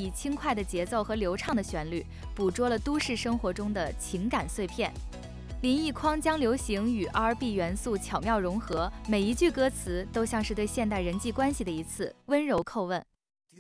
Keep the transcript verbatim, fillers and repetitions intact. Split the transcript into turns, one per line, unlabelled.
以轻快的节奏和流畅的旋律，捕捉了都市生活中的情感碎片。林奕匡将流行与 R and B 元素巧妙融合，每一句歌词都像是对现代人际关系的一次温柔叩问。